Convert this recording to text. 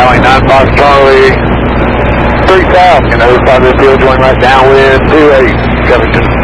Valley 9 Fox Charlie 3000, other side of the field, join right down with 28, Covington.